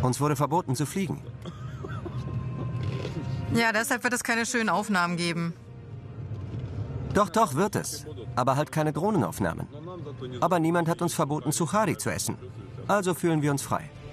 Uns wurde verboten zu fliegen. Ja, deshalb wird es keine schönen Aufnahmen geben. Doch, wird es. Aber halt keine Drohnenaufnahmen. Aber niemand hat uns verboten, Suchari zu essen. Also fühlen wir uns frei.